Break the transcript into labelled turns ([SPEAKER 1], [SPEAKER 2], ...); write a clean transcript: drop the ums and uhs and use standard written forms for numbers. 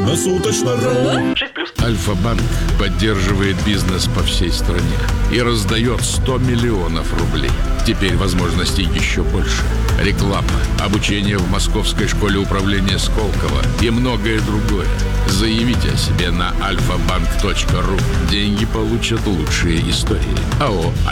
[SPEAKER 1] на суточно.ру.
[SPEAKER 2] Альфа-банк поддерживает бизнес по всей стране и раздает 100 миллионов рублей. Теперь возможностей еще больше. Реклама, обучение в Московской школе управления Сколково и многое другое. Заявите о себе на alfabank.ru. Деньги получат лучшие истории. АО